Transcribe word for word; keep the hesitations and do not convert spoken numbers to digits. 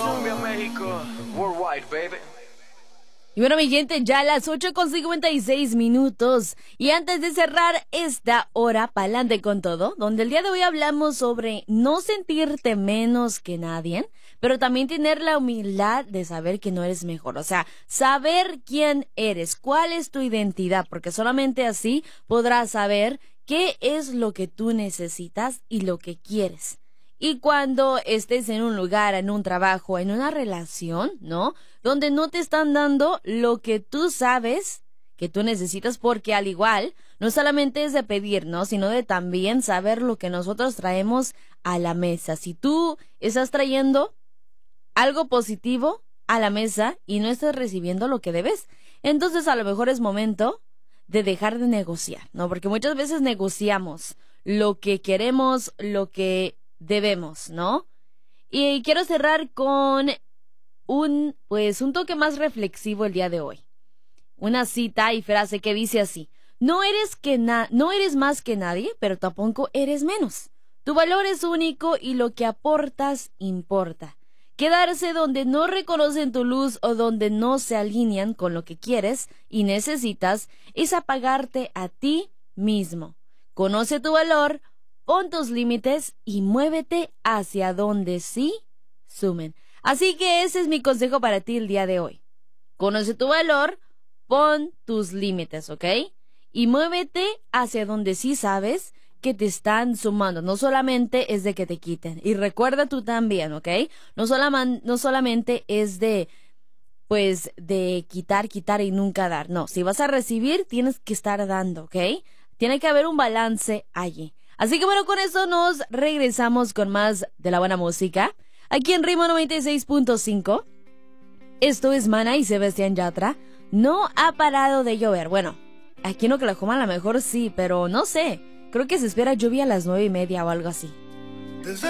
Colombia, México, worldwide, baby. Y bueno, mi gente, ya a las ocho con cincuenta y seis minutos. Y antes de cerrar esta hora, pa'lante con todo, donde el día de hoy hablamos sobre no sentirte menos que nadie, pero también tener la humildad de saber que no eres mejor. O sea, saber quién eres, cuál es tu identidad, porque solamente así podrás saber qué es lo que tú necesitas y lo que quieres. Y cuando estés en un lugar, en un trabajo, en una relación, ¿no? Donde no te están dando lo que tú sabes que tú necesitas, porque al igual, no solamente es de pedir, ¿no? Sino de también saber lo que nosotros traemos a la mesa. Si tú estás trayendo algo positivo a la mesa y no estás recibiendo lo que debes, entonces a lo mejor es momento de dejar de negociar, ¿no? Porque muchas veces negociamos lo que queremos, lo que debemos, ¿no? Y quiero cerrar con un, pues, un toque más reflexivo el día de hoy. Una cita y frase que dice así: no eres que na- no eres más que nadie, pero tampoco eres menos. Tu valor es único y lo que aportas importa. Quedarse donde no reconocen tu luz o donde no se alinean con lo que quieres y necesitas es apagarte a ti mismo. Conoce tu valor, pon tus límites y muévete hacia donde sí sumen. Así que ese es mi consejo para ti el día de hoy. Conoce tu valor, pon tus límites, ¿ok? Y muévete hacia donde sí sabes que te están sumando. No solamente es de que te quiten. Y recuerda tú también, ¿ok? No, solaman, no solamente es de, pues, de quitar, quitar y nunca dar. No, si vas a recibir, tienes que estar dando, ¿ok? Tiene que haber un balance allí. Así que bueno, con eso nos regresamos con más de la buena música. Aquí en Ritmo noventa y seis punto cinco. Esto es Mana y Sebastián Yatra. No ha parado de llover. Bueno, aquí en Oklahoma a lo mejor sí, pero no sé. Creo que se espera lluvia a las nueve y media o algo así. Desde